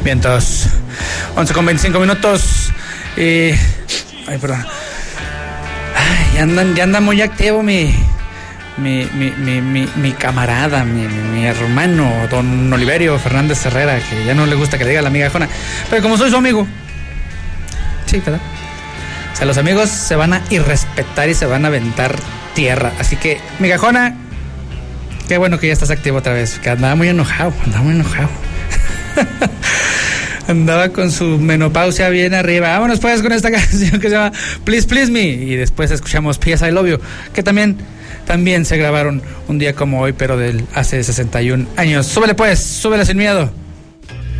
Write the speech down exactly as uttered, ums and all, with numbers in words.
Vientos. once con veinticinco minutos. Y. Ay, perdón. Ay, ya andan, ya anda muy activo mi. Mi, mi, mi, mi, mi camarada, mi, mi hermano, don Oliverio Fernández Herrera, que ya no le gusta que le diga la migajona. Pero como soy su amigo. Sí, ¿verdad? O sea, los amigos se van a irrespetar y se van a aventar tierra. Así que, migajona, qué bueno que ya estás activo otra vez. Que andaba muy enojado, andaba muy enojado. Andaba con su menopausia bien arriba. Vámonos pues con esta canción que se llama Please Please Me. Y después escuchamos P S I Love You, que también, también se grabaron un día como hoy, pero del hace sesenta y un años. Súbele pues, súbele sin miedo.